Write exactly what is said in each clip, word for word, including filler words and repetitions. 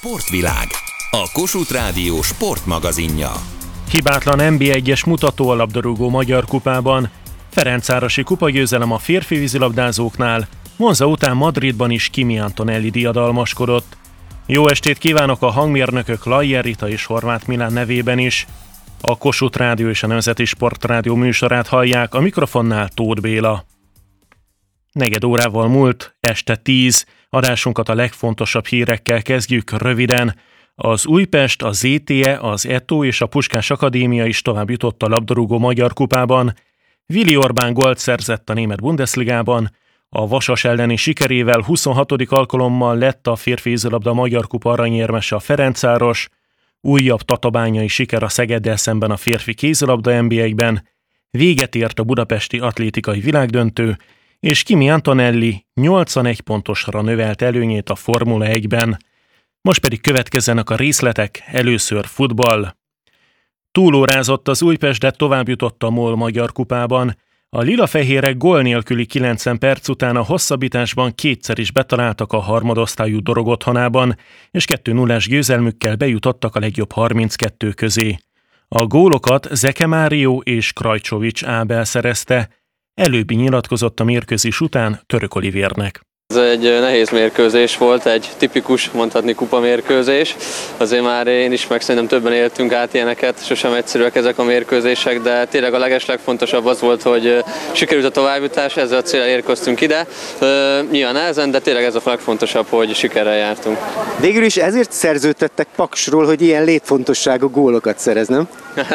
Sportvilág, a Kossuth Rádió sportmagazinja. Hibátlan en bé egyes mutató a labdarúgó magyar kupában. Ferencvárosi kupagyőzelem a férfi vízilabdázóknál, Monza után Madridban is Kimi Antonelli diadalmaskodott. Jó estét kívánok a hangmérnökök Lajjer Rita és Horváth Milán nevében is. A Kossuth Rádió és a Nemzeti Sportrádió műsorát hallják, a mikrofonnál Tóth Béla. Negyed órával múlt, este tíz, adásunkat a legfontosabb hírekkel kezdjük röviden. Az Újpest, a zé té e, az Eto és a Puskás Akadémia is tovább jutott a labdarúgó magyar kupában. Willi Orbán gólt szerzett a német Bundesligában. A Vasas elleni sikerével huszonhatodik alkalommal lett a férfi vízilabda magyar kupa aranyérmese a Ferencváros. Újabb tatabányai siker a Szegeddel szemben a férfi kézilabda en bé egyben. Véget ért a budapesti atlétikai világdöntő, és Kimi Antonelli nyolcvanegy pontosra növelt előnyét a Formula egyben. Most pedig következzenek a részletek, először futball. Túlórázott az Újpest, de tovább jutott a MOL magyar kupában. A lilafehérek gól nélküli kilencven perc után a hosszabbításban kétszer is betaláltak a harmadosztályú Dorog otthonában, és kettő nullás győzelmükkel bejutottak a legjobb harminckettő közé. A gólokat Zeke Mário és Krajcsovics Ábel szerezte. Előbbi nyilatkozott a mérkőzés után Török Olivérnek. Ez egy nehéz mérkőzés volt, egy tipikus, mondhatni kupamérkőzés. Azért már én is, meg szerintem többen éltünk át ilyeneket, sosem egyszerűek ezek a mérkőzések, de tényleg a legeslegfontosabb az volt, hogy sikerült a továbbjutás, ezzel a célra érkeztünk ide. Nyilván nehezen, de tényleg ez a legfontosabb, hogy sikerrel jártunk. Végül is ezért szerződtettek Paksról, hogy ilyen létfontosságú gólokat szerez, nem?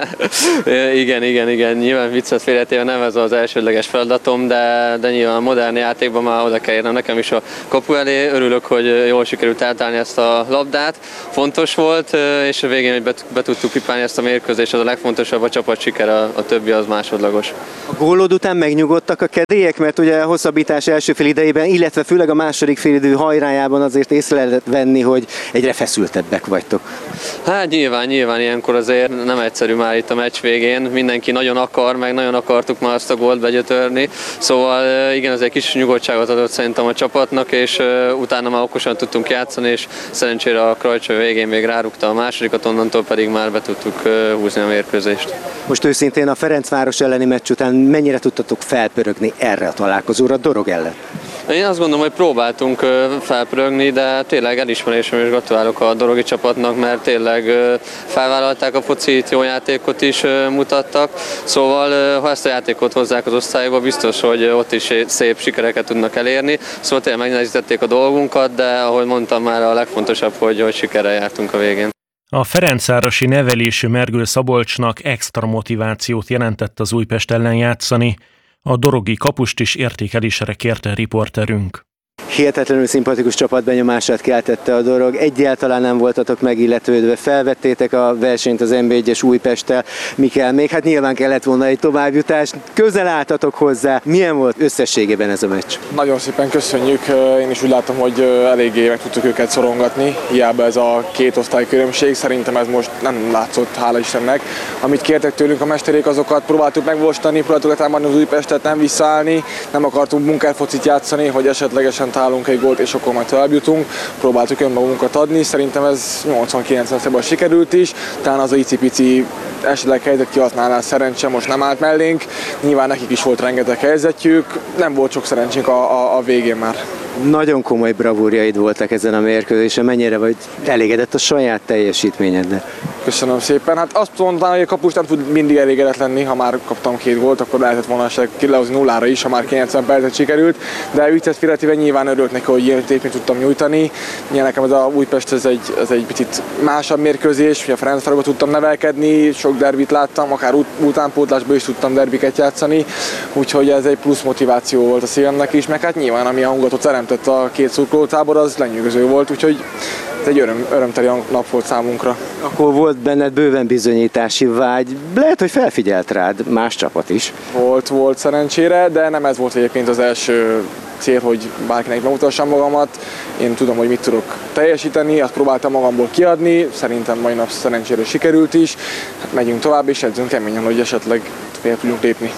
igen, igen, igen. Nyilván viccet félretéve nem ez az elsődleges feladatom, de, de nyilván a modern játékban már oda kell érnem nekem is a kapu elé. Örülök, hogy jól sikerült eltálni ezt a labdát. Fontos volt, és a végén, hogy be, be tudtuk pipálni ezt a mérkőzést, az a legfontosabb, a csapat siker, a, a többi az másodlagos. A gólod után megnyugodtak a kedélyek, mert ugye a hosszabbítás első fél idejében, illetve főleg a második félidő hajrájában azért észre lehetett venni, hogy egyre feszültebbek vagytok. Hát nyilván, nyilván ilyenkor azért nem egyszerű már itt a meccs végén. Mindenki nagyon akar, meg nagyon akartuk már azt a gólt begyötörni. Szóval igen, ez egy kis nyugodtságot adott szerintem a csapatnak, és utána már okosan tudtunk játszani, és szerencsére a Krajcsó végén még rárúgta a másodikat, onnantól pedig már be tudtuk húzni a mérkőzést. Most őszintén a Ferencváros elleni meccs után mennyire tudtatok felpörögni erre a találkozóra Dorog ellen? Én azt gondolom, hogy próbáltunk felpörögni, de tényleg elismerésem és gratulálok a dorogi csapatnak, mert tényleg felvállalták a focit, jó játékot is mutattak. Szóval, ha ezt a játékot hozzák az osztályba, biztos, hogy ott is szép sikereket tudnak elérni. Szóval tényleg megnehezítették a dolgunkat, de ahogy mondtam már, a legfontosabb, hogy, hogy sikerrel jártunk a végén. A ferencvárosi nevelésű Mergő Szabolcsnak extra motivációt jelentett az Újpest ellen játszani. A dorogi kapust is értékelésre kérte riporterünk. Hihetetlenül szimpatikus csapatbenyomását keltette a Dorog, egyáltalán nem voltatok megilletődve, felvettétek a versenyt az en bé egyes Újpesttel, mi kell még? Hát nyilván kellett volna egy továbbjutás, közel álltatok hozzá, milyen volt összességében ez a meccs? Nagyon szépen köszönjük, én is úgy látom, hogy eléggé meg tudtuk őket szorongatni, hiába ez a két osztály különbség, szerintem ez most nem látszott, hála Istennek. Amit kértek tőlünk a mesterék, azokat próbáltuk megvostani, próbáltuk letámadni az Újpestet, nem visszaállni, nem akartunk bunkerfocit játszani, hogy esetlegesen találunk egy gólt, és akkor majd tovább jutunk. Próbáltuk önmagunkat adni, szerintem ez nyolcvan-kilencven sikerült is, talán az a icipici esetleg helyzet kihasználás szerencse most nem állt mellénk, nyilván nekik is volt rengeteg helyzetjük, nem volt sok szerencsénk a, a, a végén már. Nagyon komoly bravúrjaid voltak ezen a mérkőzésen, mennyire vagy elégedett a saját teljesítményeddel? Köszönöm szépen, hát azt mondanám, hogy a kapus nem tud mindig elégedett lenni, ha már kaptam két gólt, akkor lehetett volna esetleg kilehozni nullára is, ha már kilencven percet sikerült, de viccet félretéve nyilván örülök neki, hogy ilyen tépét tudtam nyújtani. Nyilván nekem ez a Újpest ez egy, ez egy picit másabb mérkőzés, hogy a Ferencvárosban tudtam nevelkedni, sok derbit láttam, akár ut- utánpótlásban is tudtam derbiket játszani, úgyhogy ez egy plusz motiváció volt a szívemnek is, meg hát nyilván ami a hangulatot teremtett a két szurkolótábor, az lenyűgöző volt, úgyhogy ez egy öröm, örömteli nap volt számunkra. Akkor volt benned bőven bizonyítási vágy, lehet, hogy felfigyelt rád más csapat is. Volt, volt szerencsére, de nem ez volt egyébként az első cél, hogy bárkinek bemutassam magamat. Én tudom, hogy mit tudok teljesíteni, azt próbáltam magamból kiadni, szerintem mai nap szerencsére sikerült is. Hát megyünk tovább és edzünk keményen, hogy esetleg fel tudjunk lépni.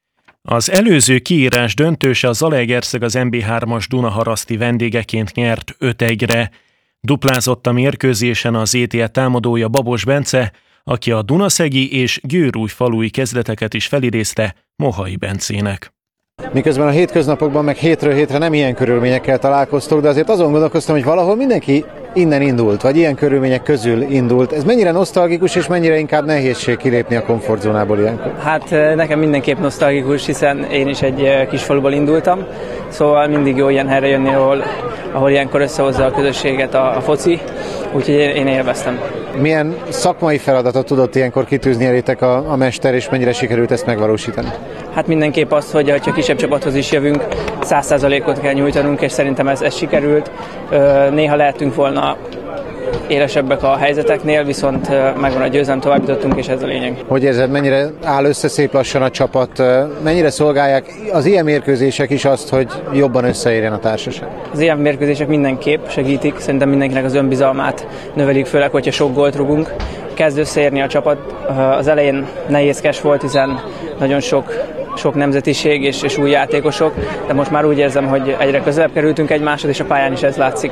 Az előző kiírás döntőse a Zalaegerszeg az en bé hármas Dunaharaszti vendégeként nyert öt egyre. Duplázott a mérkőzésen az é té é támadója Babos Bence, aki a Dunaszegi és Győrújfalui kezdeteket is felidézte Mohai Bencének. Miközben a hétköznapokban meg hétről hétre nem ilyen körülményekkel találkoztok, de azért azon gondolkoztam, hogy valahol mindenki innen indult, vagy ilyen körülmények közül indult. Ez mennyire nosztalgikus, és mennyire inkább nehézség kilépni a komfortzónából ilyenkor? Hát nekem mindenképp nosztalgikus, hiszen én is egy kis faluból indultam, szóval mindig jó ilyen helyre jönni, ahol, ahol ilyenkor összehozza a közösséget a, a foci, úgyhogy én, én élveztem. Milyen szakmai feladatot tudott ilyenkor kitűzni elétek a, a mester, és mennyire sikerült ezt megvalósítani? Hát mindenképp azt, hogy ha kisebb csapathoz is jövünk, száz százalékot kell nyújtanunk, és szerintem ez, ez sikerült. Néha lehetünk volna élesebbek a helyzeteknél, viszont megvan a győzelem, tovább jutottunk, és ez a lényeg. Hogy érzed, mennyire áll össze szép lassan a csapat? Mennyire szolgálják az ilyen mérkőzések is azt, hogy jobban összeérjen a társaság? Az ilyen mérkőzések mindenképp segítik, szerintem mindenkinek az önbizalmát növelik, főleg, hogyha sok gólt rugunk. Kezd összeérni a csapat. Az elején nehézkes volt, hiszen nagyon sok, sok nemzetiség és, és új játékosok, de most már úgy érzem, hogy egyre közelebb kerültünk egymáshoz, és a pályán is ez látszik.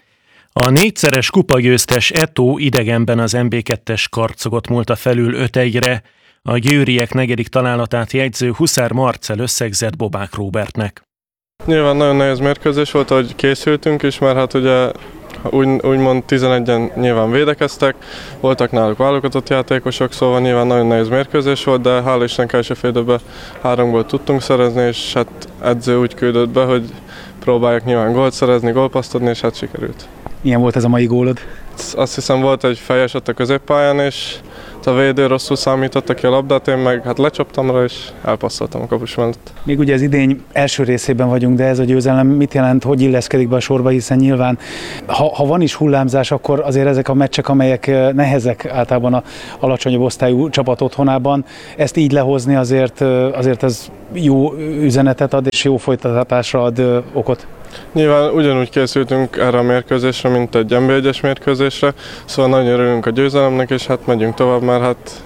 A négyszeres kupagyőztes Eto idegenben az em bé kettes Karcogot múlta felül öt egyre, a győriek negyedik találatát jegyző Huszár Marcell összegzett Bobák Róbertnek. Nyilván nagyon nehéz mérkőzés volt, hogy készültünk is, mert hát ugye úgy, úgymond tizenegyen nyilván védekeztek, voltak náluk válogatott játékosok, szóval nyilván nagyon nehéz mérkőzés volt, de hál' Istennek első fél időben háromból tudtunk szerezni, és hát edző úgy küldött be, hogy próbálják nyilván gólt szerezni, gólpasszt adni, és hát sikerült. Milyen volt ez a mai gólod? Azt hiszem volt egy fejes ott a középpályán, és a védő rosszul számította ki a labdát, én meg hát lecsaptam rá, és elpasszoltam a kapus mellett. Még ugye az idény első részében vagyunk, de ez a győzelem mit jelent, hogy illeszkedik be a sorba, hiszen nyilván, ha, ha van is hullámzás, akkor azért ezek a meccsek, amelyek nehezek általában a alacsonyabb osztályú csapat otthonában, ezt így lehozni azért, azért ez jó üzenetet ad, és jó folytatásra ad okot. Nyilván ugyanúgy készültünk erre a mérkőzésre, mint egy em bé egyes mérkőzésre, szóval nagyon örülünk a győzelemnek, és hát megyünk tovább, mert hát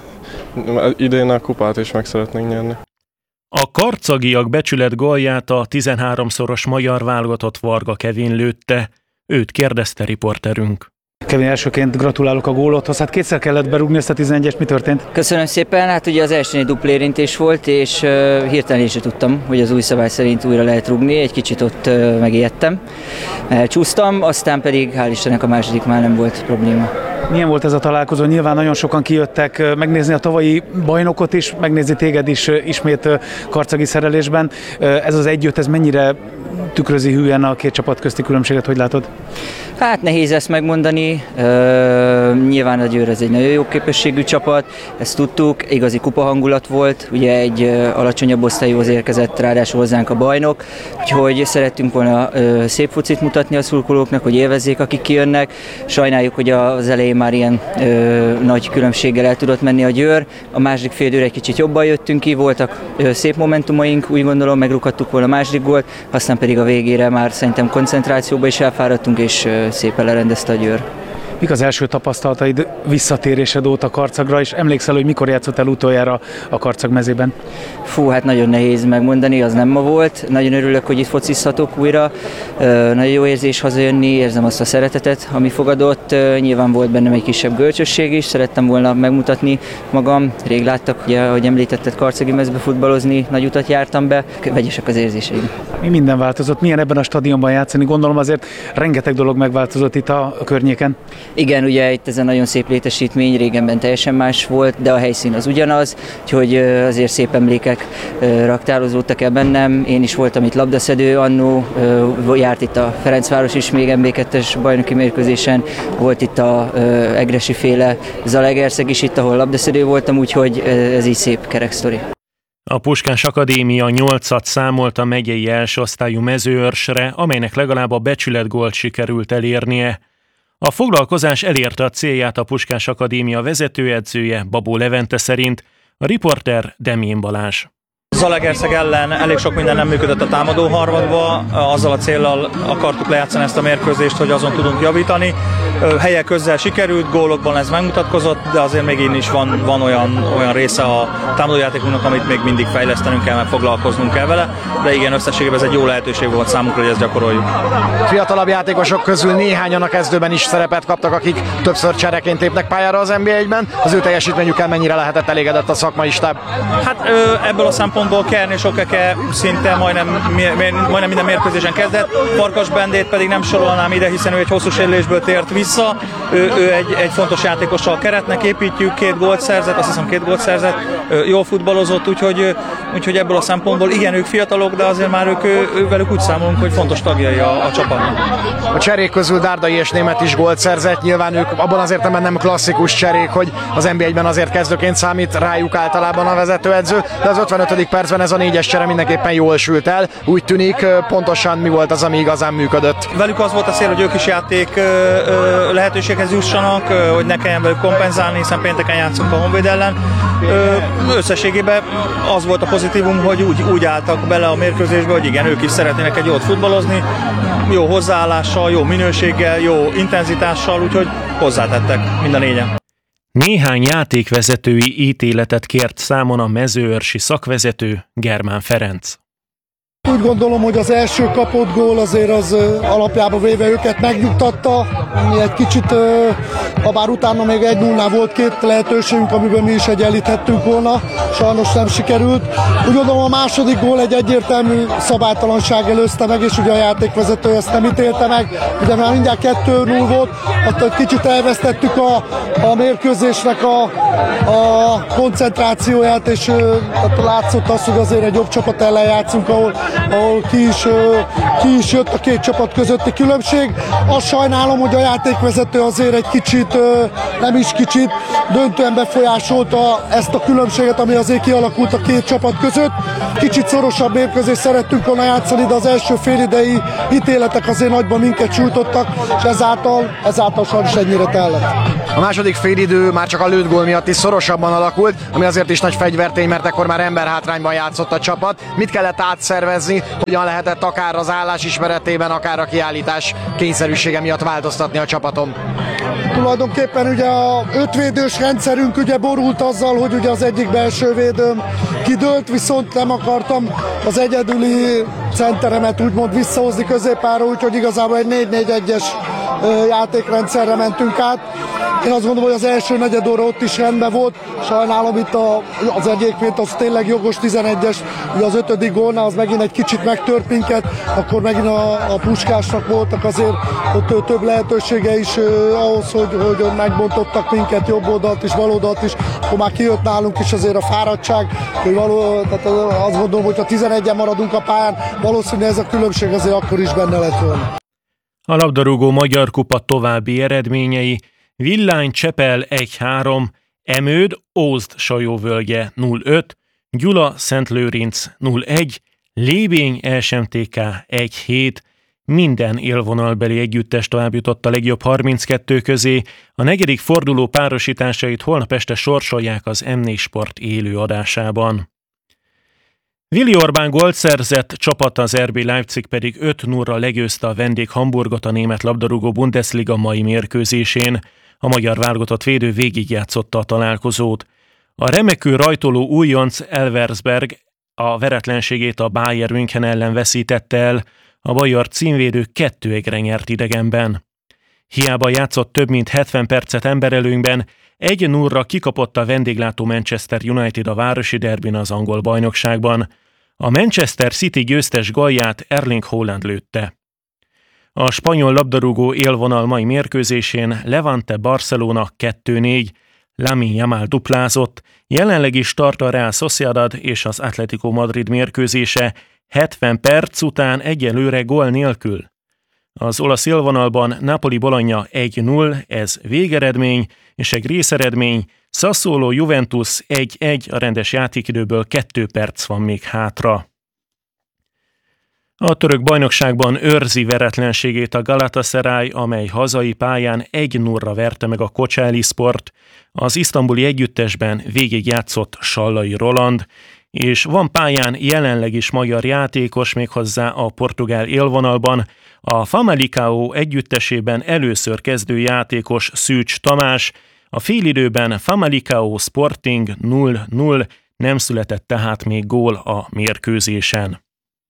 idén a kupát is meg szeretnénk nyerni. A karcagiak becsület gólját a tizenháromszoros magyar válogatott Varga Kevin lőtte, őt kérdezte riporterünk. Kevin, elsőként gratulálok a gólodhoz, hát kétszer kellett berúgni ezt a tizenegyes, mi történt? Köszönöm szépen, hát ugye az első duplérintés volt, és uh, hirtelen is tudtam, hogy az új szabály szerint újra lehet rúgni, egy kicsit ott uh, megijedtem, elcsúsztam, aztán pedig hál' Istennek a második már nem volt probléma. Milyen volt ez a találkozó? Nyilván nagyon sokan kijöttek megnézni a tavalyi bajnokot is, megnézni téged is ismét karcagi szerelésben. Ez az együtt, ez mennyire tükrözi hűen a két csapat közti különbséget, hogy látod? Hát nehéz ezt megmondani, uh, nyilván a Győr ez egy nagyon jó képességű csapat, ezt tudtuk, igazi kupahangulat volt, ugye egy uh, alacsonyabb osztályúhoz érkezett ráadásul hozzánk a bajnok, úgyhogy szerettünk volna uh, szép focit mutatni a szurkolóknak, hogy élvezzék, akik kijönnek. Sajnáljuk, hogy az elején már ilyen uh, nagy különbséggel el tudott menni a Győr, a második fél időre egy kicsit jobban jöttünk ki, voltak uh, szép momentumaink, úgy gondolom, megrúghattuk volna a második gólt, aztán pedig a végére már szerintem koncentrációba is elfáradtunk, és uh, szépen lerendezte a Győr. Mik az első tapasztalataid visszatérésed óta Karcagra, és emlékszel, hogy mikor játszott el utoljára a Karcag mezében? Fú, hát nagyon nehéz megmondani, az nem ma volt. Nagyon örülök, hogy itt focizhatok újra. Nagyon jó érzés hazajönni, érzem azt a szeretetet, ami fogadott. Nyilván volt bennem egy kisebb görcsösség is, szerettem volna megmutatni magam. Rég láttak, ugye, ahogy említetted, karcagi mezbe futballozni, nagy utat jártam be. Vegyesek az érzéseim. Mi minden változott? Milyen ebben a stadionban játszani? Gondolom azért rengeteg dolog megváltozott itt a környéken. Igen, ugye itt ez a nagyon szép létesítmény, régenben teljesen más volt, de a helyszín az ugyanaz, úgyhogy azért szép emlékek raktározódtak el bennem. Én is voltam itt labdaszedő annó, járt itt a Ferencváros is még em bé kettes bajnoki mérkőzésen, volt itt a egresi féle Zalaegerszeg is itt, ahol labdaszedő voltam, úgyhogy ez így szép kerek sztori. A Puskás Akadémia nyolcat számolt a megyei első osztályú Mezőörsre, amelynek legalább a becsületgólt sikerült elérnie. A foglalkozás elérte a célját a Puskás Akadémia vezetőedzője Babó Levente szerint, a riporter Demjén Balázs. Zalaegerszeg ellen elég sok minden nem működött a támadó harmadba, azzal a céllal akartuk lejátszani ezt a mérkőzést, hogy azon tudunk javítani. Helyek közel sikerült, gólokban ez megmutatkozott, de azért még így is van, van olyan, olyan része a támadójátékunknak, amit még mindig fejlesztenünk kell, meg foglalkoznunk kell vele, de igen, összességében ez egy jó lehetőség volt számunkra, hogy ezt gyakoroljuk. Fiatalabb játékosok közül néhányan a kezdőben is szerepet kaptak, akik többször csereként lépnek pályára az en bé egyben. Az ő teljesítményükkel mennyire lehetett elégedett a szakmai stáb? Hát ebből a szempontból Kern és Okeke szinte majdnem, majdnem minden mérkőzésen kezdett, Farkas Bendét pedig nem sorolnám ide, hiszen ő egy hosszú sérülésből tért vissza, ő, ő egy, egy fontos játékossal keretnek építjük, két gólt szerzett, azt hiszem két gólt szerzett, jól futballozott, úgyhogy, úgyhogy ebből a szempontból igen, ők fiatalok, de azért már ők, ő, velük úgy számolunk, hogy fontos tagjai a, a csapatnak. A cserék közül Dárdai és Német is gólt szerzett, nyilván ők abban az értelemben nem klasszikus cserék, hogy az en bé egyben azért kezdőként számít rájuk általában a vezetőedző, de az ötvenötödik percben ez a négyes csere mindenképpen jól sült el. Úgy tűnik, pontosan mi volt az, ami igazán működött. Velük az volt a cél, hogy ők is játék lehetőséghez jussanak, hogy ne kelljen velük kompenzálni, hiszen pénteken játszunk a Honvéd ellen. Összességében az volt a pozitívum, hogy úgy, úgy álltak bele a mérkőzésbe, hogy igen, ők is szeretnének egy jót futballozni, jó hozzáállással, jó minőséggel, jó intenzitással, úgyhogy hozzátettek mind a négyen. Néhány játékvezetői ítéletet kért számon a mezőörsi szakvezető Germán Ferenc. Úgy gondolom, hogy az első kapott gól azért az alapjába véve őket megnyugtatta. Mi egy kicsit, ha bár utána még egy nullnál volt két lehetőségünk, amiben mi is egyenlíthettünk volna, sajnos nem sikerült. Úgy gondolom, a második gól egy egyértelmű szabálytalanság előzte meg, és ugye a játékvezető ezt nem ítélte meg. Ugye már mindjárt kettő null volt, attól egy kicsit elvesztettük a, a mérkőzésnek a, a koncentrációját, és tehát látszott az, hogy azért egy jobb csapat ellen játszunk, ahol ahol ki is, ki is jött a két csapat közötti különbség. Azt sajnálom, hogy a játékvezető azért egy kicsit, nem is kicsit, döntően befolyásolta ezt a különbséget, ami azért kialakult a két csapat között. Kicsit szorosabb mérkőzést szerettünk volna játszani, de az első félidei ítéletek azért nagyban minket sújtottak, és ezáltal, ezáltal sajnos ennyire tellett. A második félidő már csak a lőtt gól miatt is szorosabban alakult, ami azért is nagy fegyvertény, mert akkor már emberhátrányban játszott a csapat. Mit kellett átszervezni, hogyan lehetett akár az állás ismeretében, akár a kiállítás kényszerűsége miatt változtatni a csapaton? Tulajdonképpen ugye a ötvédős rendszerünk ugye borult azzal, hogy ugye az egyik belső védőm kidőlt, viszont nem akartam az egyedüli centeremet úgymond visszahozni középpára, úgyhogy igazából egy négy négy egyes játékrendszerre mentünk át. Én azt gondolom, hogy az első negyed óra ott is rendben volt. Sajnálom itt a, az egyébként az tényleg jogos tizenegyes, ugye az ötödik gólnál az megint egy kicsit megtört minket, akkor megint a, a Puskásnak voltak azért ott több lehetősége is eh, ahhoz, hogy, hogy megbontottak minket jobb oldalt is, bal oldalt is, akkor már kijött nálunk is azért a fáradtság, hogy való, tehát azt gondolom, hogy ha tizenegyen maradunk a pályán, valószínűleg ez a különbség azért akkor is benne lett volna. A labdarúgó Magyar Kupa további eredményei: Villány Csepel egy három, Emőd Ózd Sajóvölgye nulla öt, Gyula Szentlőrinc nulla egy, Lébény es em té ká egy hét. Minden élvonalbeli együttes továbbjutott a legjobb harminckettő közé. A negyedik forduló párosításait holnap este sorsolják az em négy Sport élő adásában. Willi Orbán gólt szerzett, csapata az er bé Leipzig pedig öt nullra legyőzte a vendég Hamburgot a német labdarúgó Bundesliga mai mérkőzésén. A magyar válogatott védő végigjátszotta a találkozót. A remekül rajtoló újonc Elversberg a veretlenségét a Bayern München ellen veszítette el, a bajor címvédő kettő egyre nyert idegenben. Hiába játszott több mint hetven percet emberelőnyben, egy nullra kikapott a vendéglátó Manchester United a városi derbin az angol bajnokságban. A Manchester City győztes gólját Erling Haaland lőtte. A spanyol labdarúgó élvonal mai mérkőzésén Levante Barcelona kettő négy, Lamine Yamal duplázott, jelenleg is tart a Real Sociedad és az Atlético Madrid mérkőzése hetven perc után egyelőre gól nélkül. Az olasz élvonalban Napoli Bologna egy null, ez végeredmény, és egy részeredmény, Sassuolo Juventus egy egy, a rendes játékidőből kettő perc van még hátra. A török bajnokságban őrzi veretlenségét a Galatasaray, amely hazai pályán egy nullra verte meg a Kocaeli Sport. Az isztambuli együttesben végigjátszott Sallai Roland. és van pályán jelenleg is magyar játékos, méghozzá a portugál élvonalban. A Famalicão együttesében először kezdő játékos Szűcs Tamás, a félidőben Famalicão Sporting nulla nulla, nem született tehát még gól a mérkőzésen.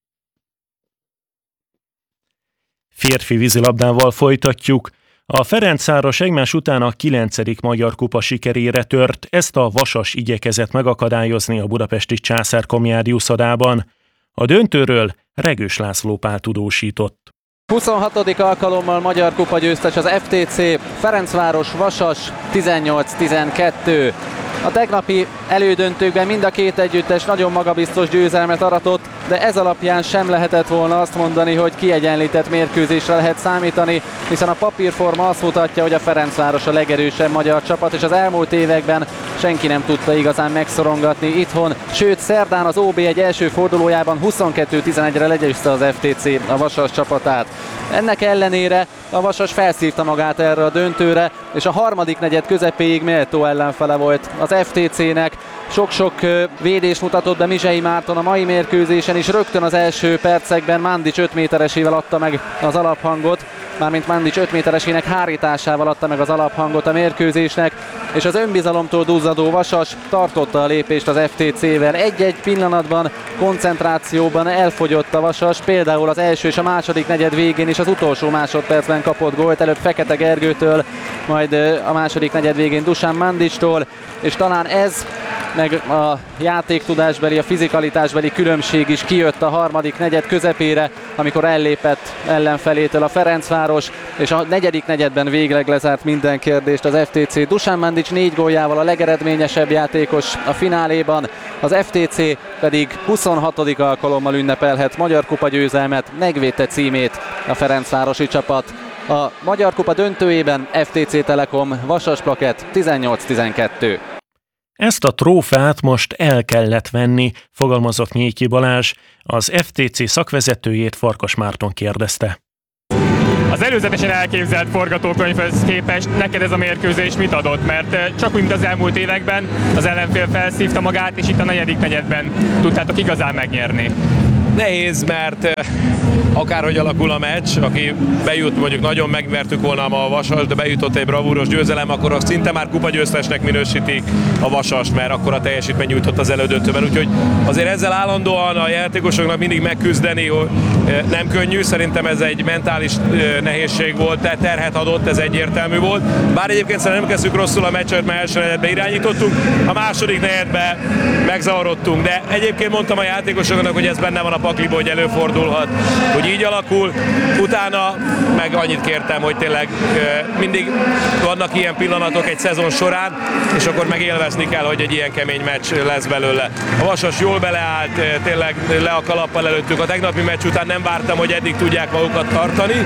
Férfi vízilabdával folytatjuk. A Ferencváros egymás után a kilencedik magyar kupa sikerére tört, ezt a Vasas igyekezett megakadályozni a budapesti Császár-Komjádi uszodában. A döntőről Regős László Pál tudósított. huszonhatodik alkalommal magyar kupa győztes az ef té cé, Ferencváros Vasas tizennyolc tizenkettő. A tegnapi elődöntőkben mind a két együttes nagyon magabiztos győzelmet aratott, de ez alapján sem lehetett volna azt mondani, hogy kiegyenlített mérkőzésre lehet számítani, hiszen a papírforma azt mutatja, hogy a Ferencváros a legerősebb magyar csapat, és az elmúlt években senki nem tudta igazán megszorongatni itthon, sőt szerdán az o bé egy első fordulójában huszonkettő tizenegyre legyőzte az ef té cé a Vasas csapatát. Ennek ellenére a Vasas felszívta magát erre a döntőre, és a harmadik negyed közepéig méltó ellenfele volt az ef té cének. Sok-sok védés mutatott be Mizsei Márton a mai mérkőzésen is, rögtön az első percekben Mandic öt méteresével adta meg az alaphangot, mármint Mandic öt méteresének hárításával adta meg az alaphangot a mérkőzésnek, és az önbizalomtól duzzadó Vasas tartotta a lépést az ef té cével. Egy-egy pillanatban, koncentrációban elfogyott a Vasas, például az első és a második negyed végén is az utolsó másodpercben kapott gólt, előbb Fekete Gergőtől, majd a második negyed végén Dusan Mandicstól, és talán ez meg a játéktudásbeli, a fizikalitásbeli különbség is kijött a harmadik negyed közepére, amikor ellépett ellenfelétől a Ferencváros, és a negyedik negyedben végleg lezárt minden kérdést az ef té cé. Dusan Mandic négy góljával a legeredményesebb játékos a fináléban, az ef té cé pedig huszonhatodik alkalommal ünnepelhet magyar kupa győzelmet, megvédte címét a ferencvárosi csapat. A magyar kupa döntőjében ef té cé Telekom Vasas Plakett tizennyolc tizenkettő. Ezt a trófeát most el kellett venni, fogalmazott Nyéki Balázs, az ef té cé szakvezetőjét Farkas Márton kérdezte. Az előzetesen elképzelt forgatókönyvhöz képest neked ez a mérkőzés mit adott? Mert csak úgy, mint az elmúlt években, az ellenfél felszívta magát, és itt a negyedik negyedben tudtátok igazán megnyerni. Nehéz, mert akárhogy alakul a meccs, aki bejut, mondjuk nagyon megvertük volna ma a Vasas, de bejutott egy bravúros győzelem, akkor azt szinte már kupagyőztesnek minősítik a Vasast, mert akkor a teljesítmény nyújtott az elődöntőben. Úgyhogy azért ezzel állandóan a játékosoknak mindig megküzdeni nem könnyű, szerintem ez egy mentális nehézség volt, tehát terhet adott, ez egyértelmű volt. Bár egyébként szerintem nem kezdtük rosszul a meccset, mert első negyedbe irányítottunk, a második negyedbe megzavarodtunk, de egyébként mondtam a játékosoknak, hogy ez benne van a pakliba, hogy előfordulhat, hogy így alakul. Utána meg annyit kértem, hogy tényleg mindig vannak ilyen pillanatok egy szezon során, és akkor meg élvezni kell, hogy egy ilyen kemény meccs lesz belőle. A Vasas jól beleállt, tényleg le a kalappal előttük. A tegnapi meccs után nem vártam, hogy eddig tudják magukat tartani,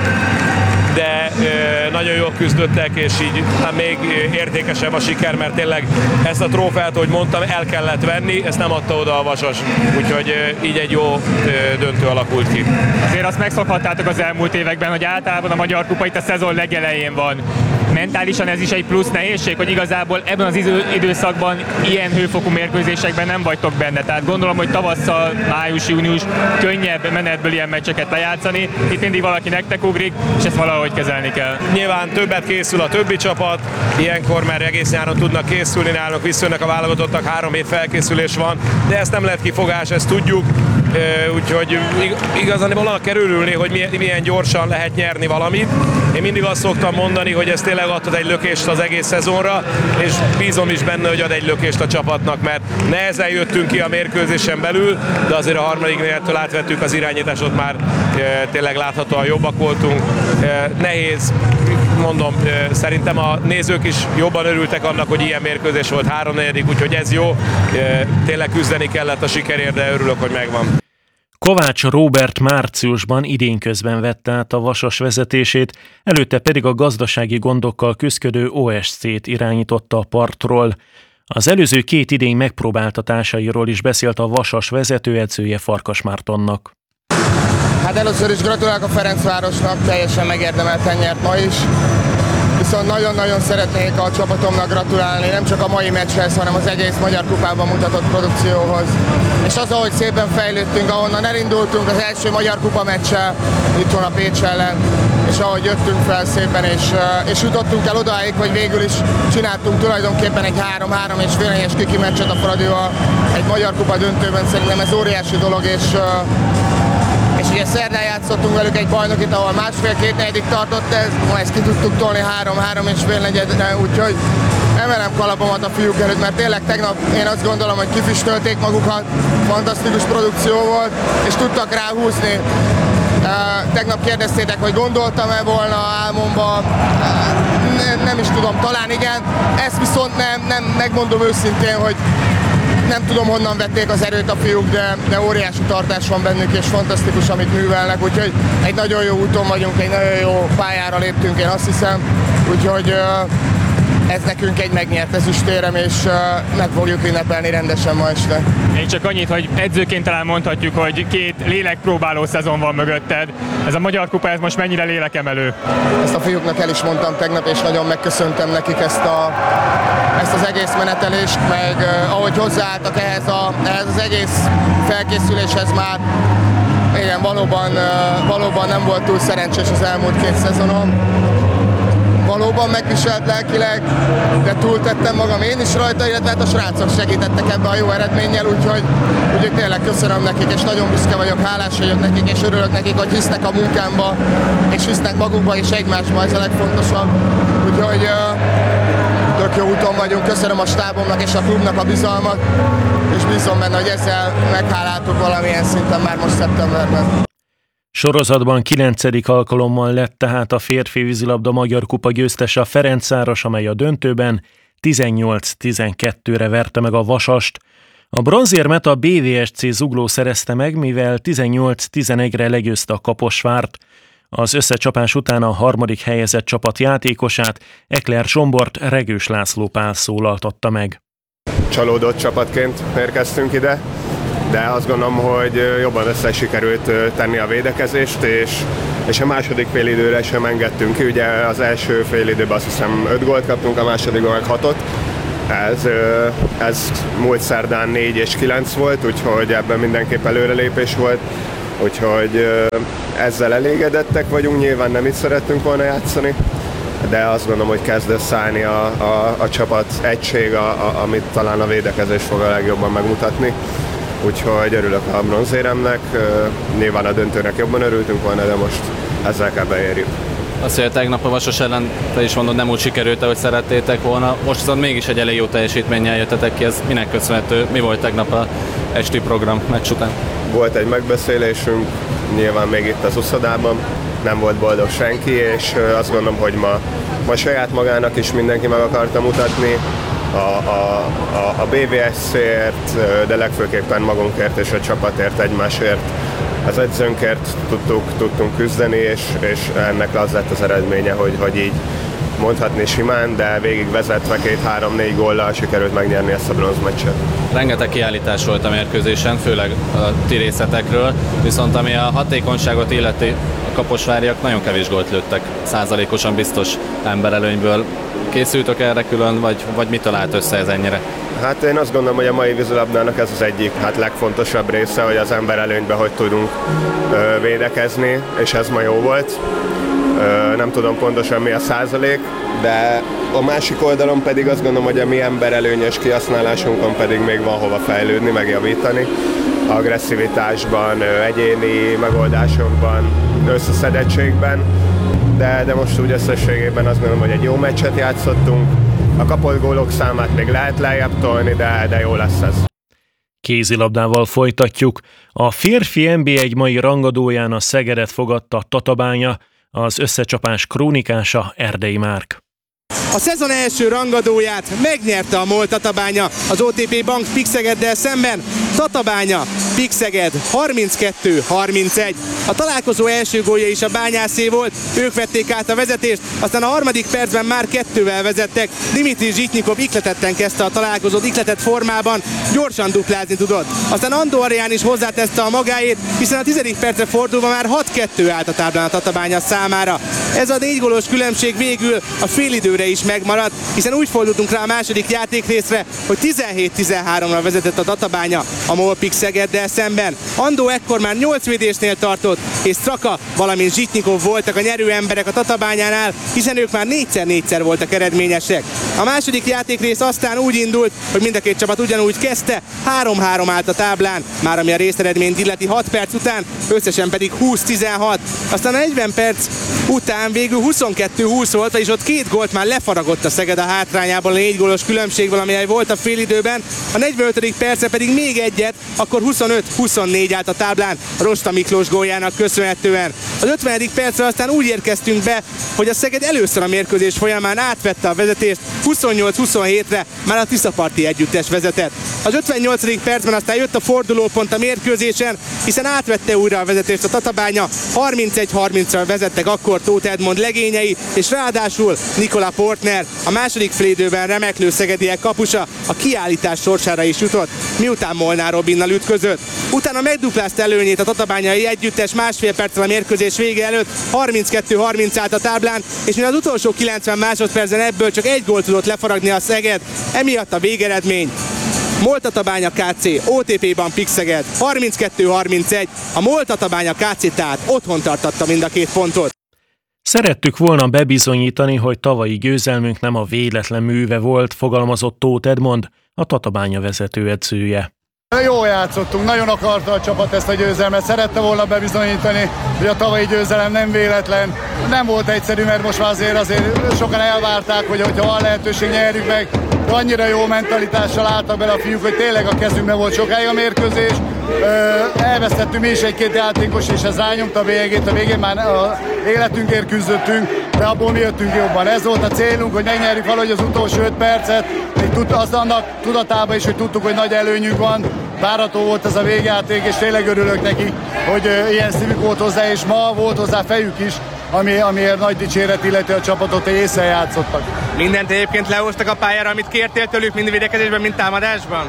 de nagyon jól küzdöttek, és így hát még értékesebb a siker, mert tényleg ezt a trófeát, ahogy mondtam, el kellett venni, ezt nem adta oda a Vasas, úgyhogy így egy jó döntő alakult ki. Azért azt megszokhattátok az elmúlt években, hogy általában a magyar kupa itt a szezon legelején van. Mentálisan ez is egy plusz nehézség, hogy igazából ebben az idő, időszakban ilyen hőfokú mérkőzésekben nem vagytok benne. Tehát gondolom, hogy tavasszal, május, június könnyebb menetből ilyen meccseket lejátszani. Itt mindig valaki nektek ugrik, és ezt valahogy kezelni kell. Nyilván többet készül a többi csapat, ilyenkor már egész nyáron tudnak készülni, nálunk visszajönnek a válogatottak, három hét felkészülés van, de ezt nem lehet kifogás, ezt tudjuk. Úgyhogy igazán valanak kell örülni, hogy milyen gyorsan lehet nyerni valamit. Én mindig azt szoktam mondani, hogy ez tényleg adhat egy lökést az egész szezonra, és bízom is benne, hogy ad egy lökést a csapatnak, mert nehezen jöttünk ki a mérkőzésen belül, de azért a harmadik negyedtől átvettük az irányításot, már tényleg láthatóan jobbak voltunk. Nehéz, mondom, szerintem a nézők is jobban örültek annak, hogy ilyen mérkőzés volt, háromnegyedik, úgyhogy ez jó. Tényleg küzdeni kellett a sikerért, de örülök, hogy megvan. Kovács Róbert márciusban idén közben vette át a Vasas vezetését, előtte pedig a gazdasági gondokkal küszködő o es cét irányította a partról. Az előző két idény megpróbáltatásairól is beszélt a Vasas vezetőedzője Farkas Mártonnak. Hát először is gratulálok a Ferencvárosnak, teljesen megérdemelten nyert ma is. viszont nagyon-nagyon szeretnék a csapatomnak gratulálni, nem csak a mai meccshez, hanem az egész Magyar Kupában mutatott produkcióhoz. És az, ahogy szépen fejlődtünk, ahonnan elindultunk az első Magyar Kupa meccsel, itthon a Pécs ellen, és ahogy jöttünk fel szépen, és, és jutottunk el odáig, hogy végül is csináltunk tulajdonképpen egy három-három és fél négyes kiki meccset a Fradival egy Magyar Kupa döntőben, szerintem ez óriási dolog, és, és ugye szerdán játszottunk velük egy bajnokit, ahol másfél-két negyedik tartott ez, ma ezt ki tudtuk tolni három-három és fél negyedre, úgyhogy emelem kalapomat a fiúk előtt, mert tényleg tegnap én azt gondolom, hogy kifüstölték magukat, fantasztikus produkció volt, és tudtak rá húzni. Uh, tegnap kérdeztétek, hogy gondoltam-e volna álmomba, uh, ne, nem is tudom, talán igen, ezt viszont nem, nem, megmondom őszintén, hogy nem tudom honnan vették az erőt a fiúk, de, de óriási tartás van bennük, és fantasztikus, amit művelnek, úgyhogy egy nagyon jó úton vagyunk, egy nagyon jó pályára léptünk, én azt hiszem, úgyhogy uh, ez nekünk egy megnyert ezüstérem, és uh, meg fogjuk ünnepelni rendesen ma este. Én csak annyit, hogy edzőként talán mondhatjuk, hogy két lélekpróbáló szezon van mögötted. Ez a Magyar Kupa, ez most mennyire lélekemelő? Ezt a fiúknak el is mondtam tegnap, és nagyon megköszöntem nekik ezt, a, ezt az egész menetelést, meg uh, ahogy hozzáálltak ehhez, a, ehhez az egész felkészüléshez már. Igen, valóban, uh, valóban nem volt túl szerencsés az elmúlt két szezonom. Valóban megviselt lelkileg, de túltettem magam én is rajta, illetve hát a srácok segítettek ebbe a jó eredménnyel, úgyhogy, úgyhogy tényleg köszönöm nekik, és nagyon büszke vagyok, hálás vagyok nekik, és örülök nekik, hogy hisznek a munkámba, és hisznek magukba és egymásba, ez a legfontosabb. Úgyhogy uh, tök jó úton vagyunk, köszönöm a stábomnak és a klubnak a bizalmat, és bízom benne, hogy ezzel megháláltuk valamilyen szinten már most szeptemberben. Sorozatban kilencedik alkalommal lett tehát a férfi vízilabda Magyar Kupa győztese a Ferencváros, amely a döntőben tizennyolc tizenkettőre verte meg a Vasast. A bronzérmet a bé vé es cé Zugló szerezte meg, mivel tizennyolc tizenegyre legyőzte a Kaposvárt. Az összecsapás után a harmadik helyezett csapat játékosát, Ekler Zsombort Regős László Pál szólaltatta meg. Csalódott csapatként érkeztünk ide, de azt gondolom, hogy jobban össze sikerült tenni a védekezést, és, és a második félidőre sem engedtünk ki. Ugye az első félidőben azt hiszem öt gólt kaptunk, a másodikban meg hatot. Ez, ez múlt szerdán négy és kilenc volt, úgyhogy ebben mindenképp előrelépés volt. Úgyhogy ezzel elégedettek vagyunk, nyilván nem itt szerettünk volna játszani, de azt gondolom, hogy kezd összeállni a, a, a csapat egység, a, a, amit talán a védekezés fog a legjobban megmutatni. Úgyhogy örülök a bronzéremnek, nyilván a döntőnek jobban örültünk volna, de most ezzel kell beérjük. Azt, hogy tegnap a Vasas ellen, te is mondod, nem úgy sikerült, ahogy szerettétek volna. Most viszont mégis egy elég jó teljesítménnyel jöttetek ki, ez minek köszönhető? Mi volt tegnap a esti program meccs után? Volt egy megbeszélésünk, nyilván még itt az uszodában, nem volt boldog senki, és azt gondolom, hogy ma, ma saját magának is mindenki meg akarta mutatni, a, a, a, a bé vé es cé-ért, de legfőképpen magunkért és a csapatért, egymásért, az edzőnkért tudtuk, tudtunk küzdeni, és, és ennek az lett az eredménye, hogy, hogy így mondhatni simán, de végig vezetve két-három-négy góllal sikerült megnyerni ezt a bronzmeccset. Rengeteg kiállítás volt a mérkőzésen, főleg a ti részletekről, viszont ami a hatékonyságot illeti, a kaposváriak nagyon kevés gólt lőttek, százalékosan biztos emberelőnyből. Készültök erre külön, vagy, vagy mit talált össze ez ennyire? Hát én azt gondolom, hogy a mai vízilabdának ez az egyik hát legfontosabb része, hogy az emberelőnyben hogy tudunk ö, védekezni, és ez ma jó volt. Ö, nem tudom pontosan mi a százalék, de a másik oldalon pedig azt gondolom, hogy a mi emberelőnyös kihasználásunkon pedig még van hova fejlődni, megjavítani. Agresszivitásban, egyéni megoldásokban, összeszedettségben, de, de most úgy összességében azt gondolom, hogy egy jó meccset játszottunk. A kapott gólok számát még lehet lejjebb tolni, de, de jó lesz ez. Kézilabdával folytatjuk. A férfi en bé egy mai rangadóján a Szegedet fogadta Tatabánya, az összecsapás krónikása Erdei Márk. A szezon első rangadóját megnyerte a MOL Tatabánya az o té pé Bank Pikszegeddel szemben. Tatabánya, Pikszeged harminckettő harmincegy. A találkozó első gólja is a bányászé volt, ők vették át a vezetést, aztán a harmadik percben már kettővel vezettek. Dimitri Zsitnyikov ikletetten kezdte a találkozót, ikletett formában, gyorsan duplázni tudott. Aztán Andó Arián is hozzátette a magáét, hiszen a tizedik percre fordulva már hat kettő állt a táblán a Tatabánya számára. Ez a négy gólos különbség végül a félidőre is megmaradt, hiszen úgy fordultunk rá a második játékrészre, hogy tizenhét tizenháromra vezetett a Tatabánya a MOL Pikszegeddel szemben. Andó ekkor már nyolc védésnél tartott, és Straka, valamint Zsitnyikov voltak a nyerő emberek a Tatabányánál, hiszen ők már négyszer-négyszer voltak eredményesek. A második játékrész aztán úgy indult, hogy mind a két csapat ugyanúgy kezdte, három-három állt a táblán, már ami a részeredményt illeti hat perc után, összesen pedig húsz tizenhat. Aztán a negyven perc után végül huszonkettő húsz volt, vagyis ott két gólt már lefaragott a Szeged a hátrányában a négy gólos különbségből, amely volt a félidőben. A negyvenötödik percre pedig még egyet, akkor huszonöt huszonnégy állt a táblán Rosta Miklós góljának köszönhetően. Az ötvenedik percre aztán úgy érkeztünk be, hogy a Szeged először a mérkőzés folyamán átvette a vezetést, huszonnyolc huszonhétre már a Tiszaparti együttes vezetett. Az ötvennyolcadik percben aztán jött a fordulópont a mérkőzésen, hiszen átvette újra a vezetést a Tatabánya, harmincegy harmincra vezettek akkor Tóth Edmond legényei, és ráadásul Nikola Portner, a második félidőben remeklő szegediek kapusa, a kiállítás sorsára is jutott, miután Molnár Robinnal ütközött. Utána megduplázta előnyét a tatabányai együttes másfél perccel a mérkőzés vége előtt, harminckettő harminc állt a táblán, és mivel az utolsó kilencven másodpercen ebből csak egy gólt tudott lefaragni a Szeged, emiatt a végeredmény MOL Tatabánya ká cé, o té pé-ban Pikszeged harminckettő harmincegy, a MOL Tatabánya ká cé tehát otthon tartatta mind a két pontot. Szerettük volna bebizonyítani, hogy tavalyi győzelmünk nem a véletlen műve volt, fogalmazott Tóth Edmond, a Tatabánya vezetőedzője. Jól játszottunk, nagyon akarta a csapat ezt a győzelmet, szerette volna bebizonyítani, hogy a tavalyi győzelem nem véletlen. Nem volt egyszerű, mert most már azért, azért sokan elvárták, hogy ha van lehetőség, nyerjük meg. De annyira jó mentalitással álltak bele a fiúk, hogy tényleg a kezünkben volt sokáig a mérkőzés. Elvesztettünk mi is egy-két játékos, és ez rányomta a végét. A végén már a életünkért küzdöttünk, de abból mi jöttünk jobban. Ez volt a célunk, hogy megnyerjük valahogy az utolsó öt percet. Az annak tudatában is, hogy tudtuk, hogy nagy előnyünk van. Várható volt ez a végjáték, és tényleg örülök neki, hogy ilyen szívük volt hozzá, és ma volt hozzá fejük is, ami, amiért nagy dicséret illeti a csapatot, hogy észre játszottak. Mindent egyébként lehoztak a pályára, amit kértél tőlük, mind védekezésben, mind támadásban?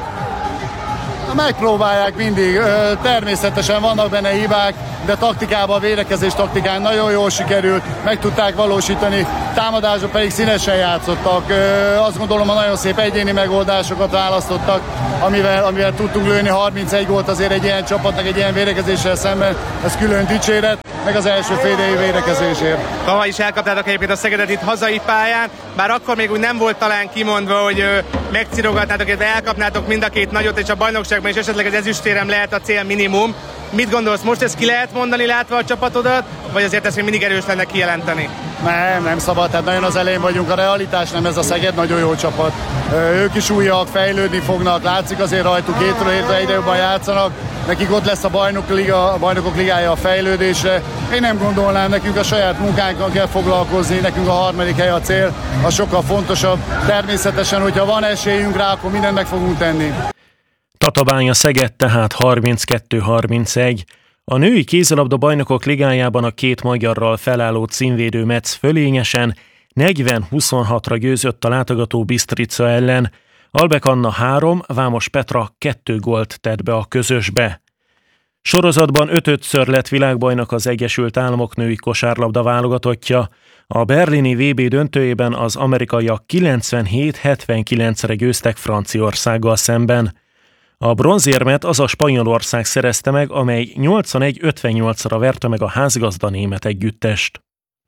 Megpróbálják mindig, természetesen vannak benne hibák, de taktikában, a védekezés taktikán nagyon jól sikerült, meg tudták valósítani, támadásban pedig színesen játszottak. Azt gondolom, hogy nagyon szép egyéni megoldásokat választottak, amivel, amivel tudtunk lőni harmincegy gólt azért egy ilyen csapatnak, egy ilyen védekezéssel szemben, ez külön dicséret, meg az első félidei védekezésért. Tavaly is elkaptátok egyébként a Szegedet itt hazai pályán, bár akkor még úgy nem volt talán kimondva, hogy megcirogatnátok, illetve elkapnátok mind a két nagyot, és a bajnokságban is esetleg az ezüstérem lehet a cél minimum. Mit gondolsz, most ezt ki lehet mondani látva a csapatodat, vagy azért ezt még mindig erős lenne kijelenteni? Nem, nem szabad, tehát nagyon az elején vagyunk, a realitás nem, ez a Szeged nagyon jó csapat. Ők is újak, fejlődni fognak, látszik azért rajtuk, hétről hétre egyre jobban játszanak, nekik ott lesz a bajnok liga, a bajnokok ligája a fejlődésre. Én nem gondolnám, nekünk a saját munkánkkal kell foglalkozni, nekünk a harmadik hely a cél, az sokkal fontosabb. Természetesen, hogyha van esélyünk rá, akkor mindent meg fogunk tenni. Tatabánya Szeged tehát harminckettő harmincegy. A női kézilabda bajnokok ligájában a két magyarral felálló címvédő Metz fölényesen negyven huszonhatra győzött a látogató Bistrica ellen. Albek Anna három, Vámos Petra kettő gólt tett be a közösbe. Sorozatban ötödször lett világbajnok az Egyesült Államok női kosárlabda válogatottja. A berlini vé bé döntőjében az amerikaiak kilencvenhét hetvenkilencre győztek Franciaországgal szemben. A bronzérmet az a Spanyolország szerezte meg, amely nyolcvanegy ötvennyolcra verte meg a házgazda német együttest.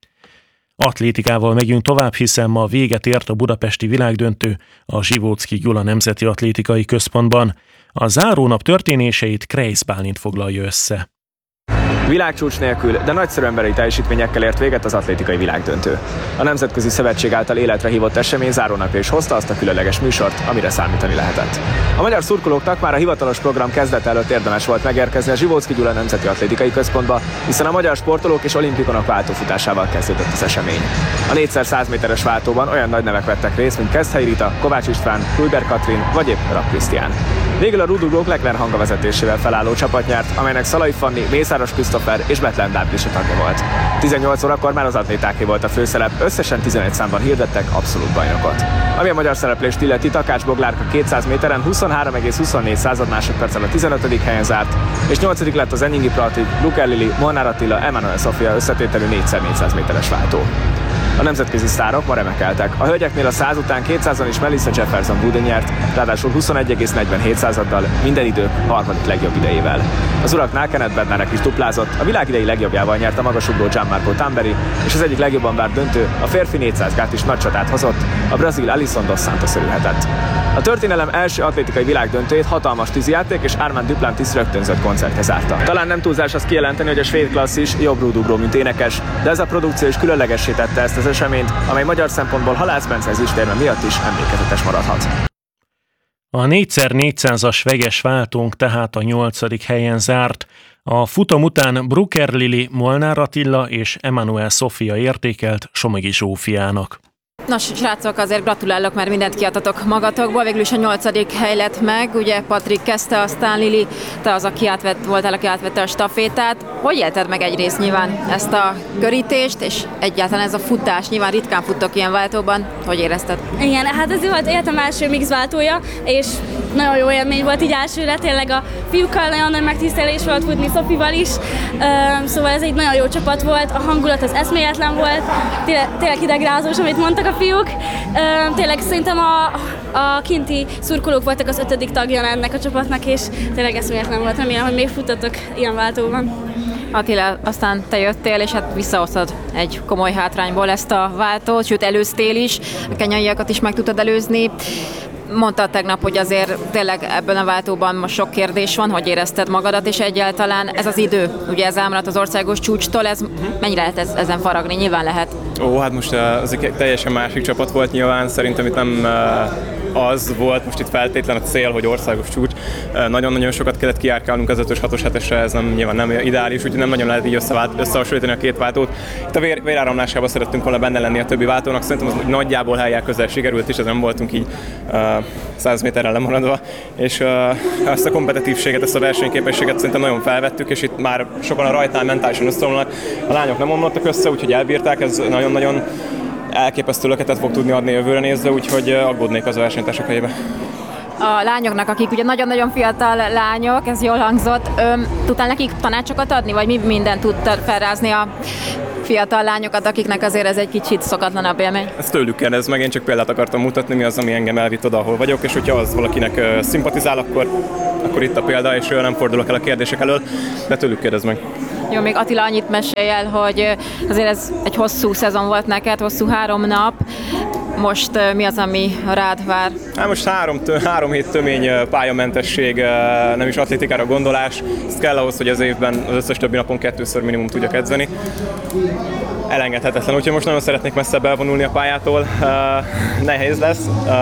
Atlétikával megyünk tovább, hiszen ma véget ért a budapesti világdöntő a Zsivóczky Gyula Nemzeti Atlétikai Központban. A zárónap történéseit Kreisz Bálint foglalja össze. Világcsúcs nélkül, de nagyszerű emberi teljesítményekkel ért véget az atlétikai világdöntő. A Nemzetközi Szövetség által életre hívott esemény zárónapja is hozta azt a különleges műsort, amire számítani lehetett. A magyar szurkolóknak már a hivatalos program kezdete előtt érdemes volt megérkezni a Zsivóczky Gyula Nemzeti Atlétikai Központba, hiszen a magyar sportolók és olimpikonok váltófutásával kezdődött az esemény. A négyszer száz méteres váltóban olyan nagy nevek vettek részt, mint Keszthelyi Rita, Kovács István, Kulber Katrin vagy épp Rapp Krisztián. Végül a rudrugók Lekner Hanga vezetésével felálló csapat nyert, amelynek Szalai Fanni, Mészáros Krisztof Christopher és Bethlen Dalglish tagja volt. tizennyolc órakor már az atlétáké volt a főszerep, összesen tizenegy számban hirdettek abszolút bajnokot. Ami a magyar szereplést illeti, Takács Boglárka kétszáz méteren huszonhárom egész huszonnégy század másodperccel a tizenötödik helyen zárt, és nyolcadik lett az Enyingi Pratik, Luke Lili, Molnár Attila, Emanuel Sofia összetételű négyszer négyszáz méteres váltó. A nemzetközi sztárok ma remekeltek. A hölgyeknél a száz után kétszázon is Melissa Jefferson Wood nyert, ráadásul huszonegy egész negyvenhét századdal, minden idők harmadik legjobb idejével. Az uraknál Kenneth Bednarek is duplázott, a világ idei legjobbjával nyert a magasugró Gianmarco Tamberi, és az egyik legjobban várt döntő, a férfi négyszáz gát is nagy csatát hozott, a brazil Alisson dos Santos örülhetett. A történelem első atlétikai világdöntőjét hatalmas tűzijáték és Armand Duplantis rögtönzött koncertje zárta. Talán nem túlzás azt kijelenteni, hogy a svéd klasszis jobb rúdugró, mint énekes, de ez a produkció is különlegessé tette ezt az eseményt, amely magyar szempontból Halász Bence ezüstérme miatt is emlékezetes maradhat. A négyszer négyszázas veges váltónk tehát a nyolcadik helyen zárt. A futam után Brucker Lili, Molnár Attila és Emanuel Sofia értékelt Somogyi Zsófiának. Nos, srácok, azért gratulálok, mert mindent kiadtatok magatokból. Végül is a nyolcadik hely lett meg. Ugye Patrik kezdte, aztán Lili, te az, aki átvett, voltál, aki átvette a stafétát. Hogy élted meg egyrészt nyilván ezt a körítést, és egyáltalán ez a futás? Nyilván ritkán futtok ilyen váltóban. Hogy érezted? Igen, hát ez volt életem első mix váltója, és nagyon jó élmény volt így elsőre. Tényleg a fiúkkal nagyon nagy megtisztelés volt futni, Szofival is. Szóval ez egy nagyon jó csapat volt, a hangulat az eszméletlen volt. Tényleg, tényleg hidegrázós, amit mondtak a fiúk. Tényleg szerintem a, a kinti szurkolók voltak az ötödik tagja ennek a csapatnak, és tényleg eszméletlen volt. Remélem, hogy még futtatok ilyen váltóban. Attila, aztán te jöttél, és hát visszahoztad egy komoly hátrányból ezt a váltót, sőt előztél is, a kenyaiakat is meg tudtad előzni. Mondtad tegnap, hogy azért tényleg ebben a váltóban most sok kérdés van, hogy érezted magadat, és egyáltalán ez az idő, ugye ez elmaradt az országos csúcstól, ez mennyire lehet ez, ezen faragni? Nyilván lehet. Ó, hát most az egy teljesen másik csapat volt nyilván, szerintem itt nem az volt most itt feltétlen a cél, hogy országos csúcs. Nagyon-nagyon sokat kellett kijárkálnunk az ötös, hatos, hetesre, ez nem, nyilván nem ideális, úgyhogy nem nagyon lehet így összehasonlítani a két váltót. Itt a vér, véráramlásában szerettünk volna benne lenni a többi váltónak, szerintem az nagyjából helyjel közel sikerült is, ez nem voltunk így uh, száz méterrel lemaradva, és uh, ezt a kompetitívséget, ezt a versenyképességet szerintem nagyon felvettük, és itt már sokan a rajtán mentálisan összeomlanak. A lányok nem omlottak össze, úgyhogy elbírták, ez nagyon-nagyon elképesztő löketet fog tudni adni jövőre nézve, úgyhogy aggódnék az a versenytársak helyébe. A lányoknak, akik ugye nagyon-nagyon fiatal lányok, ez jól hangzott, öm, tudtál nekik tanácsokat adni, vagy mi mindent tudtad felrázni a fiatal lányokat, akiknek azért ez egy kicsit szokatlanabb élmény? Ezt tőlük kérdez meg, én csak példát akartam mutatni, mi az, ami engem elvitt oda, ahol vagyok, és hogyha az valakinek uh, szimpatizál, akkor, akkor itt a példa, és nem fordulok el a kérdések elől, de tőlük kérdez meg. Jó, még Attila, annyit mesélj el, hogy azért ez egy hosszú szezon volt neked, hosszú három nap. Most mi az, ami rád vár? Hát most három, három hét tömény pályamentesség, nem is atlétikára gondolás. Ez kell ahhoz, hogy az évben az összes többi napon kettőször minimum tudjak edzeni. Elengedhetetlen, úgyhogy most nagyon szeretnék messzebb elvonulni a pályától. Nehéz lesz.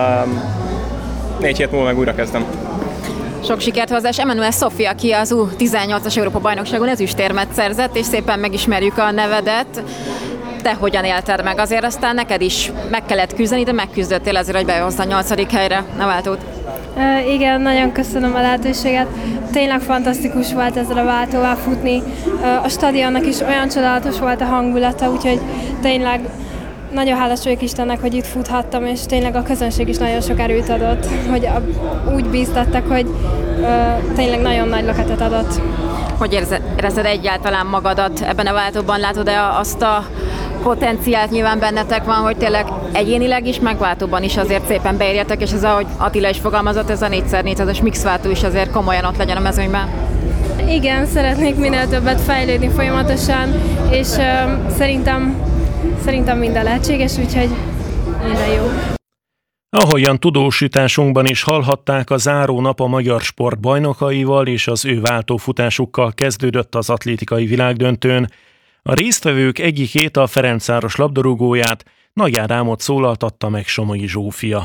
Négy hét múlva meg újra kezdem. Sok sikert hozzá, és Emanuel Sofia, aki az U tizennyolcas Európa bajnokságon ezüstérmet szerzett, és szépen meg is ismerjük a nevedet. Te hogyan élted meg? Azért aztán neked is meg kellett küzdeni, de megküzdöttél azért, hogy behozd a nyolcadik helyre a váltót. Uh, igen, nagyon köszönöm a lehetőséget. Tényleg fantasztikus volt ezzel a váltóval futni. Uh, a stadionnak is olyan csodálatos volt a hangulata, úgyhogy tényleg nagyon hálás vagyok Istennek, hogy itt futhattam, és tényleg a közönség is nagyon sok erőt adott, hogy a, úgy bíztattak, hogy uh, tényleg nagyon nagy löketet adott. Hogy érzed egyáltalán magadat ebben a váltóban? Látod-e azt a potenciált, nyilván bennetek van, hogy tényleg egyénileg is, meg váltóban is azért szépen beérjetek, és ez, ahogy Attila is fogalmazott, ez a négyszer négyszázas mixváltó is azért komolyan ott legyen a mezőnyben? Igen, szeretnék minél többet fejlődni folyamatosan, és uh, szerintem, szerintem minden lehetséges, úgyhogy minden jó. Ahogyan tudósításunkban is hallhatták, a záró nap a magyar sport bajnokaival és az ő váltófutásukkal kezdődött az atlétikai világdöntőn. A résztvevők egyikét, a Ferencváros labdarúgóját, Nagy Ádámot szólaltatta meg Somogyi Zsófia.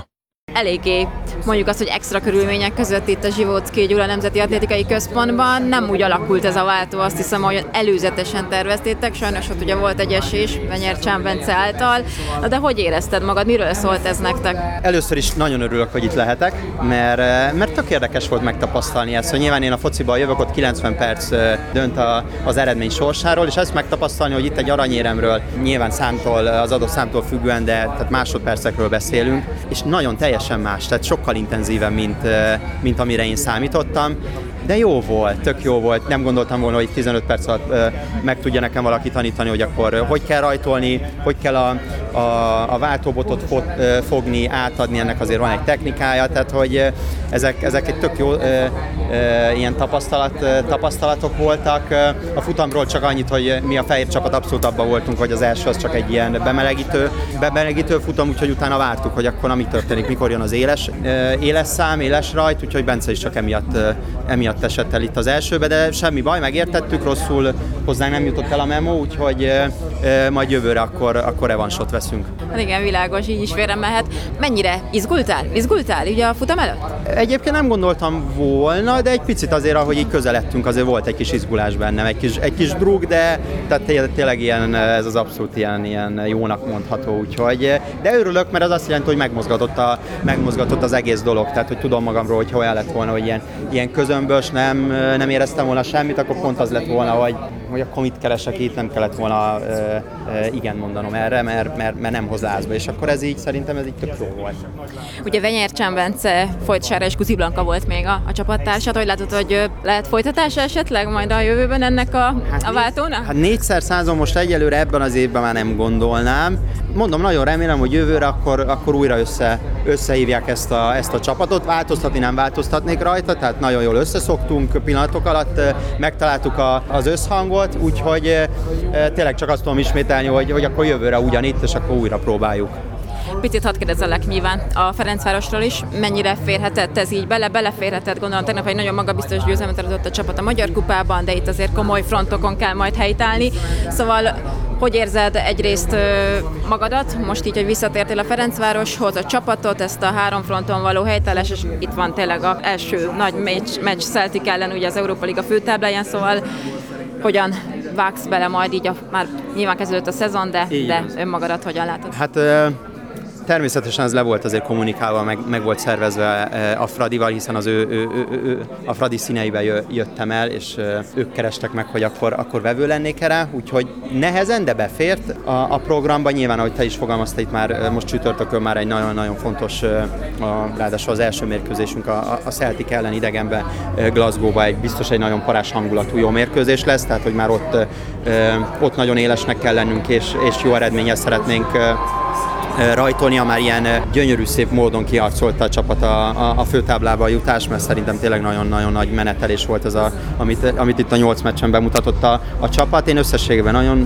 Eléggé mondjuk azt, hogy extra körülmények között itt a Zsivóczky Gyula Nemzeti Atlétikai Központban nem úgy alakult ez a váltó, azt hiszem, hogy előzetesen terveztétek, sajnos ott ugye volt egy esés Venyercsán Bence által, de hogy érezted magad, miről szólt ez nektek? Először is nagyon örülök, hogy itt lehetek, mert, mert tök érdekes volt megtapasztalni ezt, hogy nyilván én a fociban jövök, ott kilencven perc dönt a, az eredmény sorsáról, és ezt megtapasztalni, hogy itt egy aranyéremről, nyilván számtól, az adott számtól függően, de tehát másodpercekről beszélünk, és nagyon teljesen más, tehát sokkal intenzíven, mint, mint amire én számítottam. De jó volt, tök jó volt. Nem gondoltam volna, hogy tizenöt perc alatt meg tudja nekem valaki tanítani, hogy akkor hogy kell rajtolni, hogy kell a, a, a váltóbotot fot, fogni, átadni, ennek azért van egy technikája, tehát hogy ezek, ezek egy tök jó ö, ö, ilyen tapasztalat, tapasztalatok voltak. A futamról csak annyit, hogy mi a fehér csapat abszolút abban voltunk, hogy az első az csak egy ilyen bemelegítő, bemelegítő futam, úgyhogy utána vártuk, hogy akkor mi történik, mikor jön az éles, éles szám, éles rajt, úgyhogy Bence is csak emiatt, emiatt esett el itt az elsőbe, de semmi baj, megértettük, rosszul hozzánk nem jutott el a memo, úgyhogy e, e, majd jövőre akkor, akkor revansot veszünk. Hát igen, világos, így is félre mehet. Mennyire izgultál? Izgultál ugye a futam előtt? Egyébként nem gondoltam volna, de egy picit azért, ahogy így közeledtünk, azért volt egy kis izgulás bennem, egy kis, egy kis drúg, de tehát tényleg ilyen, ez az abszolút ilyen, ilyen jónak mondható, úgyhogy, de örülök, mert az azt jelenti, hogy megmozgatott, a, megmozgatott az egész dolog, tehát hogy tudom magamról, hogy olyan lett volna, hogy ilyen, ilyen közömbös, nem, nem éreztem volna semmit, akkor pont az lett volna, hogy, hogy akkor mit keresek itt, nem kellett volna e, e, igen mondanom erre, mert, mert, mert nem hoz lázba, és akkor ez így szerintem ez így tök jó volt. Ugye Venyercsán Bence Folytsára és Kuzi Blanka volt még a, a csapattársad, hogy látod, hogy lehet folytatása esetleg majd a jövőben ennek a, hát a váltónak? Hát négyszer százon most egyelőre ebben az évben már nem gondolnám. Mondom, nagyon remélem, hogy jövőre akkor, akkor újra össze, összehívják ezt a, ezt a csapatot. Változtatni nem változtatnék rajta, tehát nagyon jól összeszoktunk pillanatok alatt, megtaláltuk a, az összhangot, úgyhogy e, tényleg csak azt tudom ismételni, hogy, hogy akkor jövőre ugyanitt, és akkor újra próbáljuk. Picit hadd kérdezzelek nyilván a Ferencvárosról is, mennyire férhetett ez így bele, beleférhetett, gondolom tegnap egy nagyon magabiztos győzelmet adott a csapat a Magyar Kupában, de itt azért komoly frontokon kell majd helytállni, szóval hogy érzed egyrészt magadat, most így, hogy visszatértél a Ferencvároshoz, a csapatot, ezt a három fronton való helytállás, és itt van tényleg az első nagy meccs, meccs Celtic ellen ugye az Európa Liga főtábláján, szóval hogyan vágsz bele majd így, a, már nyilván kezdődött a szezon, de, de önmagadat hogyan látod? Hát természetesen ez le volt azért kommunikálva, meg, meg volt szervezve a Fradival, hiszen az ő, ő, ő, ő a Fradi színeiben jöttem el, és ők kerestek meg, hogy akkor, akkor vevő lennék erre, úgyhogy nehezen, de befért a, a programba. Nyilván, ahogy te is fogalmaztad, itt már most csütörtökön már egy nagyon-nagyon fontos, a, ráadásul az első mérkőzésünk a, a Celtic ellen idegenben, Glasgow-ba egy biztos egy nagyon parás hangulatú jó mérkőzés lesz, tehát hogy már ott, ott nagyon élesnek kell lennünk, és, és jó eredménnyel szeretnénk rajtolnia, már ilyen gyönyörű szép módon kiharcolta a csapat a, a, a főtáblába a jutást, mert szerintem tényleg nagyon-nagyon nagy menetelés volt ez, a, amit, amit itt a nyolc meccsen bemutatott a, a csapat. Én összességében nagyon